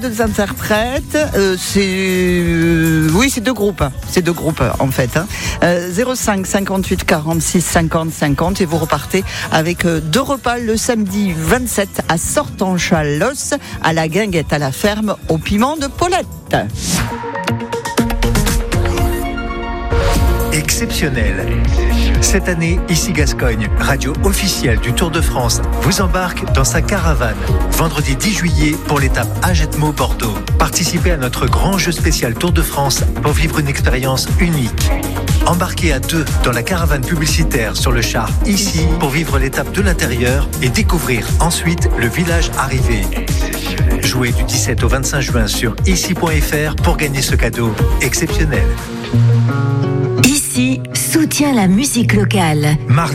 deux interprètes. C'est deux groupes. C'est deux groupes en fait. 05 58 46 50 50 et vous repartez avec 2 repas le samedi 27 à Sortanchalos, à la Guinguette, à la ferme au piment de Paulette. Exceptionnel. Cette année, ici Gascogne, radio officielle du Tour de France, vous embarque dans sa caravane. Vendredi 10 juillet pour l'étape Agetmo-Bordeaux. Participez à notre grand jeu spécial Tour de France pour vivre une expérience unique. Embarquez à 2 dans la caravane publicitaire sur le char ici pour vivre l'étape de l'intérieur et découvrir ensuite le village arrivé. Jouez du 17 au 25 juin sur ici.fr pour gagner ce cadeau exceptionnel. Ici soutient la musique locale.